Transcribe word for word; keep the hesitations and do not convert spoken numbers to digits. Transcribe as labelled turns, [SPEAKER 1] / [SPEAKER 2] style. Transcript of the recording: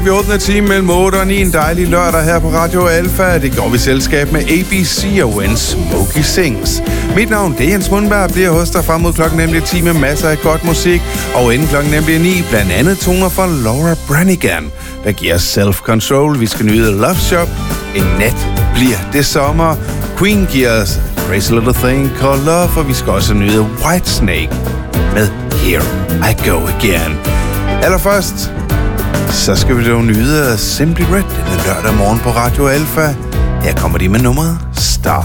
[SPEAKER 1] Vi åbner time mellem otte og ni en dejlig lørdag her på Radio Alfa. Det går vi selskab med A B C og When Smokey Sings. Mit navn det er Jens Mundberg, bliver hos dig frem mod klokken nemlig ti med masser af godt musik. Og inden klokken nemlig ni, blandt andet toner fra Laura Branigan, der giver Self-Control. Vi skal nyde Love Shop. En nat bliver det sommer. Queen giver os Crazy Little Thing Called Love, og vi skal også nyde Whitesnake med Here I Go Again. Allerførst så skal vi dog nyde Simply Red denne lørdag morgen på Radio Alfa. Her kommer de med nummeret Star.